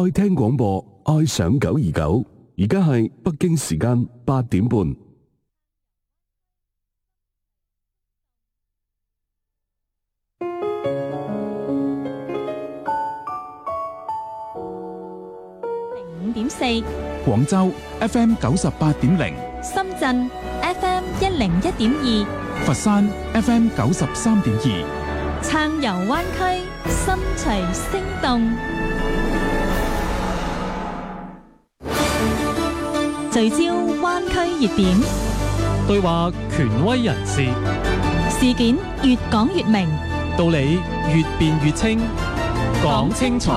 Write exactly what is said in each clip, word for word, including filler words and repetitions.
愛聽廣播，愛上九二九。而家係北京時間八點半。 零五點四， 廣州 F M 九十八點零， 深圳 F M 一零一點二， 佛山 F M 九十三點二， 暢遊灣區，心隨聲動，聚焦灣區熱點， 對話權威人士， 事件越講越明， 道理越辯越清，講清楚。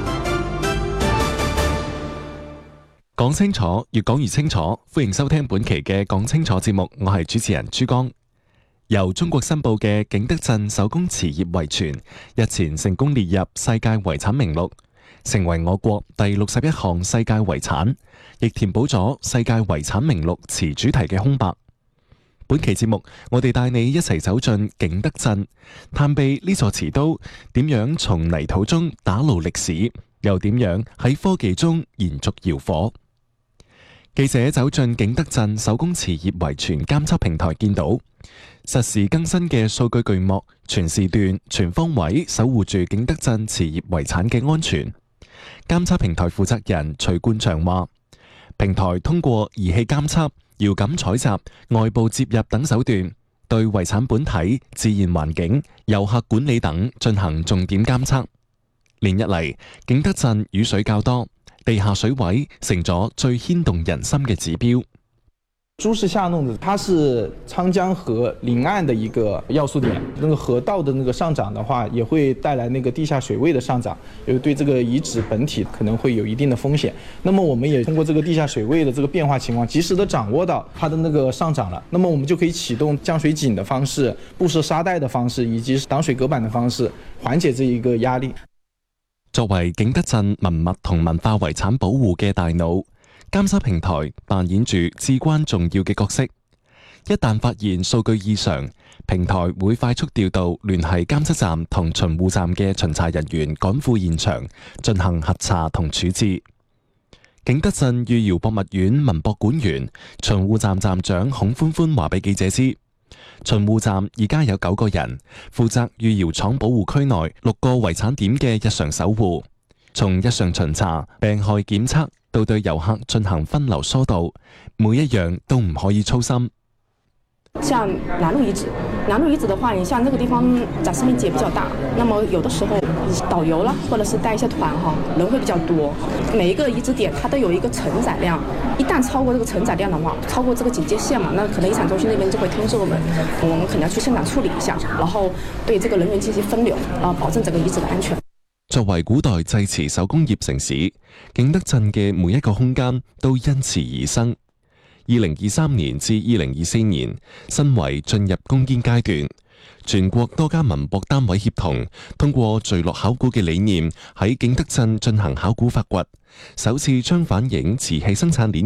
講清楚，越講越清楚。歡迎收聽本期嘅講清楚節目，我係主持人朱江。由中國申報嘅景德鎮手工瓷業遺存日前成功列入世界遺產名錄，成為我國第六十一項世界遺產，亦填補咗世界遺產名錄瓷主題嘅空白。本期節目，我哋帶你一齊走進景德鎮，探秘呢座瓷都點樣從泥土中打撈歷史，又點樣喺科技中延續窯火。記者走進景德鎮手工瓷業遺存監測平台，見到實時更新嘅數據巨幕，全時段、全方位守護住景德鎮瓷業遺產嘅安全。監測平台負責人徐冠祥話，平台通過儀器監測、遙感採集、外部接入等手段，對遺產本體、自然環境、遊客管理等進行重點監測。連日嚟，景德鎮雨水較多，地下水位成咗最牽動人心嘅指標。 朱氏下弄的，它是昌江河臨岸的一個要素點，那個河道的那個上漲的話，也會帶來那個地下水位的上漲，也對這個遺址本體可能會有一定的風險。那麼我們也通過這個地下水位的這個變化情況，及時的掌握到它的那個上漲了，那麼我們就可以啟動降水井的方式、布設沙袋的方式，以及擋水隔板的方式，緩解這一個壓力。 作為景德鎮文物同文化遺產保護嘅大腦，監測平台扮演住至關重要嘅角色。一旦發現數據異常，平台會快速調度聯繫監測站同巡護站嘅巡查人員趕赴現場進行核查同處置。景德鎮御窯博物院文博館員、巡護站站長孔歡歡話俾記者知，巡護站而家有九個人，負責御窯廠保護區內六個遺產點嘅日常守護，從日常巡查、病害檢測到對遊客進行分流疏導，每一樣都唔可以粗心。 像南路遺址，南路遺址的話，你像這個地方展示面積也比較大，那麼有的時候導遊啦，或者是帶一些團哈，人會比較多。每一個遺址點它都有一個承載量，一旦超過這個承載量的話，超過這個警戒線嘛，那可能遺產中心那邊就會通知我們，我們可能要去現場處理一下，然後對這個人員進行分流，啊，保證整個遺址的安全。 作為古代製瓷手工業城市，景德鎮嘅每一個空間都因瓷而生。二零二三年至二零二四年，申遺進入攻堅階段，全國多家文博單位協同，通過聚落考古嘅理念，喺景德鎮進行考古發掘，首次將反映瓷器生產鏈